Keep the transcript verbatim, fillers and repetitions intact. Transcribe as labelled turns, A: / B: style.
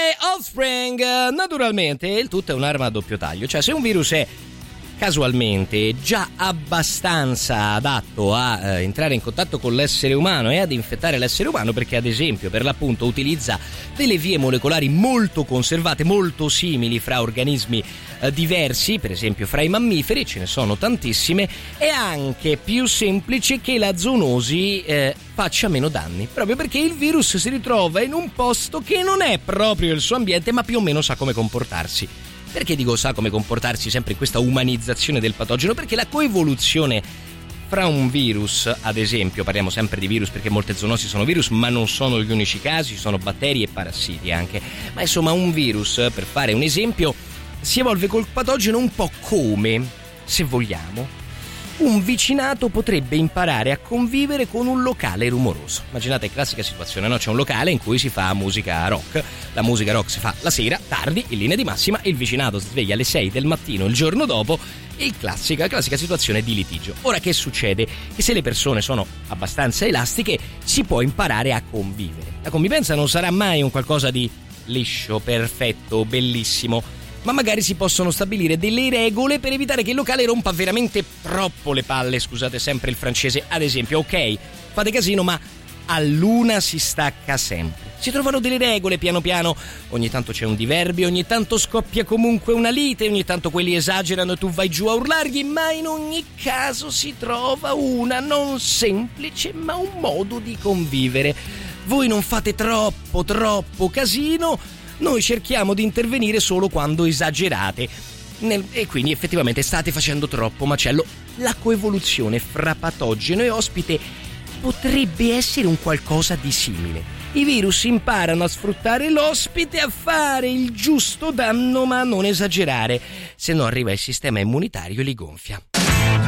A: Offspring. Naturalmente il tutto è un'arma a doppio taglio, cioè se un virus è casualmente già abbastanza adatto a eh, entrare in contatto con l'essere umano e ad infettare l'essere umano, perché ad esempio per l'appunto utilizza delle vie molecolari molto conservate, molto simili fra organismi eh, diversi, per esempio fra i mammiferi, ce ne sono tantissime, è anche più semplice che la zoonosi eh, faccia meno danni, proprio perché il virus si ritrova in un posto che non è proprio il suo ambiente, ma più o meno sa come comportarsi. Perché dico sa come comportarsi sempre in questa umanizzazione del patogeno? Perché la coevoluzione fra un virus, ad esempio, parliamo sempre di virus perché molte zoonosi sono virus, ma non sono gli unici casi, ci sono batteri e parassiti anche, ma insomma un virus, per fare un esempio, si evolve col patogeno un po' come, se vogliamo, un vicinato potrebbe imparare a convivere con un locale rumoroso. Immaginate, classica situazione, no? C'è un locale in cui si fa musica rock, la musica rock si fa la sera, tardi, in linea di massima, il vicinato si sveglia alle sei del mattino il giorno dopo, il classica, classica situazione di litigio. Ora che succede? Che se le persone sono abbastanza elastiche si può imparare a convivere. La convivenza non sarà mai un qualcosa di liscio, perfetto, bellissimo, ma magari si possono stabilire delle regole per evitare che il locale rompa veramente troppo le palle, scusate sempre il francese. Ad esempio, ok, fate casino, ma a luna si stacca sempre. Si trovano delle regole piano piano, ogni tanto c'è un diverbio, ogni tanto scoppia comunque una lite, ogni tanto quelli esagerano e tu vai giù a urlargli, ma in ogni caso si trova una non semplice ma un modo di convivere. Voi non fate troppo troppo casino, noi cerchiamo di intervenire solo quando esagerate Nel, e quindi effettivamente state facendo troppo macello. La coevoluzione fra patogeno e ospite potrebbe essere un qualcosa di simile. I virus imparano a sfruttare l'ospite, a fare il giusto danno ma a non esagerare, se no arriva il sistema immunitario e li gonfia.